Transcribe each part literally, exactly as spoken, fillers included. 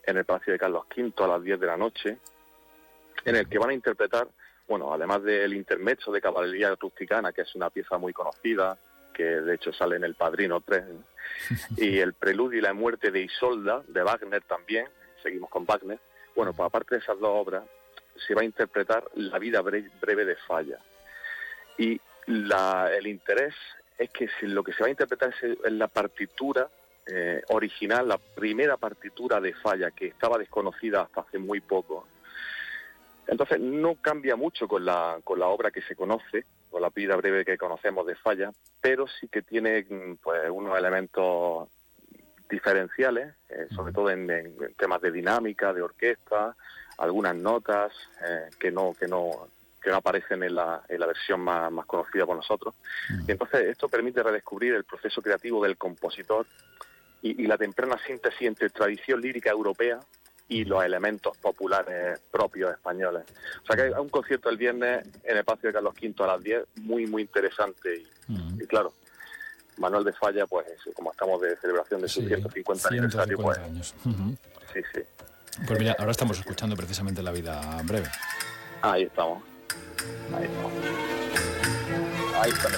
en el Palacio de Carlos Quinto a las diez de la noche, en el que van a interpretar, bueno, además del intermezzo de Caballería Rusticana, que es una pieza muy conocida, que de hecho sale en El Padrino tres, ¿no? Y el Preludio y la Muerte de Isolda, de Wagner también, seguimos con Wagner. Bueno, pues aparte de esas dos obras, se va a interpretar La vida bre- breve de Falla. Y la, el interés es que si lo que se va a interpretar es, es la partitura eh, original, la primera partitura de Falla, que estaba desconocida hasta hace muy poco. Entonces no cambia mucho con la, con la obra que se conoce, con la vida breve que conocemos de Falla, pero sí que tiene pues unos elementos diferenciales, eh, sobre todo en, en temas de dinámica, de orquesta, algunas notas eh, que no que no que no aparecen en la, en la versión más, más conocida por nosotros. Y entonces esto permite redescubrir el proceso creativo del compositor y, y la temprana síntesis entre tradición lírica europea y los elementos populares propios españoles. O sea que hay un concierto el viernes en el Palacio de Carlos Quinto a las diez, muy, muy interesante. Y, uh-huh. y claro, Manuel de Falla, pues como estamos de celebración de su sí, ciento cincuenta aniversario, pues... años. Uh-huh. Sí, sí. Pues mira, ahora estamos escuchando precisamente La vida breve. Ahí estamos. Ahí estamos. Ahí están.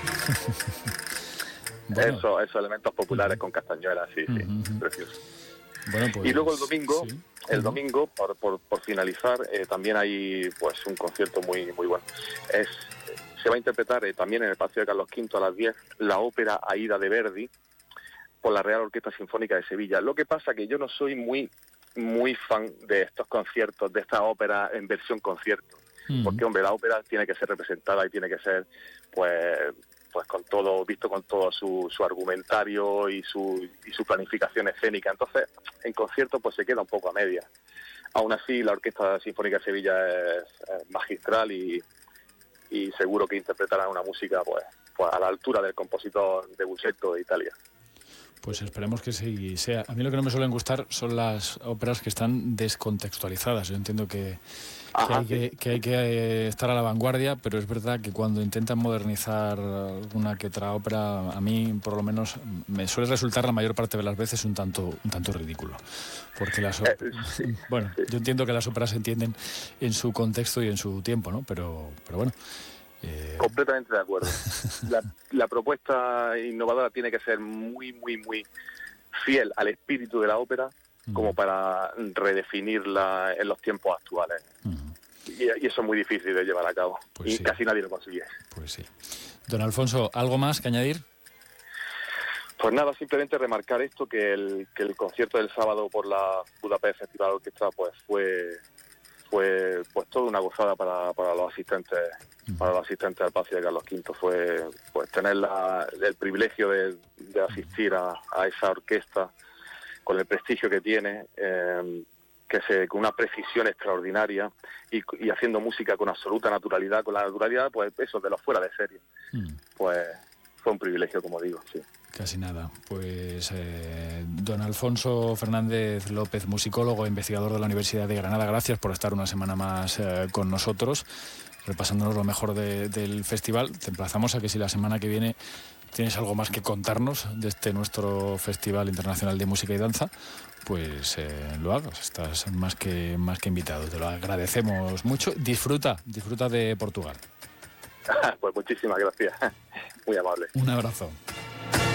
Bueno. Eso, esos elementos populares uh-huh. con castañuelas, sí, sí, uh-huh. precioso. Bueno, pues, y luego el domingo, sí. el domingo, por, por, por finalizar, eh, también hay pues un concierto muy muy bueno. Es se va a interpretar eh, también en el Palacio de Carlos Quinto a las diez la ópera Aída de Verdi por la Real Orquesta Sinfónica de Sevilla. Lo que pasa que yo no soy muy muy fan de estos conciertos, de esta ópera en versión concierto, uh-huh. porque hombre, la ópera tiene que ser representada y tiene que ser pues pues con todo, visto con todo su, su argumentario y su y su planificación escénica. Entonces, en concierto pues se queda un poco a media. Aún así, la Orquesta Sinfónica de Sevilla es, es magistral y, y seguro que interpretará una música pues, pues a la altura del compositor de Bucetto de Italia. Pues esperemos que sí sea. A mí lo que no me suelen gustar son las óperas que están descontextualizadas. Yo entiendo que, que, hay, que, que hay que estar a la vanguardia, pero es verdad que cuando intentan modernizar una que otra ópera, a mí por lo menos me suele resultar la mayor parte de las veces un tanto un tanto ridículo. Porque las óperas, eh, sí, bueno, sí. yo entiendo que las óperas se entienden en su contexto y en su tiempo, ¿no? Pero, pero bueno. Eh... Completamente de acuerdo. La, la propuesta innovadora tiene que ser muy, muy, muy fiel al espíritu de la ópera, uh-huh. como para redefinirla en los tiempos actuales. Uh-huh. Y, y eso es muy difícil de llevar a cabo. Pues y sí. casi nadie lo consigue. Pues sí. Don Alfonso, ¿algo más que añadir? Pues nada, simplemente remarcar esto, que el, que el concierto del sábado por la Budapest Festival Orquestra pues fue... fue pues toda una gozada para, para los asistentes uh-huh. para los asistentes al Palacio de Carlos Quinto. Fue pues tener la, el privilegio de, de asistir a, a esa orquesta con el prestigio que tiene, eh, que se con una precisión extraordinaria y, y haciendo música con absoluta naturalidad, con la naturalidad pues eso de los fuera de serie. Uh-huh. Pues fue un privilegio, como digo, sí. Casi nada. Pues eh, don Alfonso Fernández López, musicólogo e investigador de la Universidad de Granada, gracias por estar una semana más eh, con nosotros, repasándonos lo mejor de, del festival. Te emplazamos a que si la semana que viene tienes algo más que contarnos de este nuestro Festival Internacional de Música y Danza, pues eh, lo hagas. Estás más que, más que invitado. Te lo agradecemos mucho. Disfruta, disfruta de Portugal. Pues muchísimas gracias. Muy amable. Un abrazo.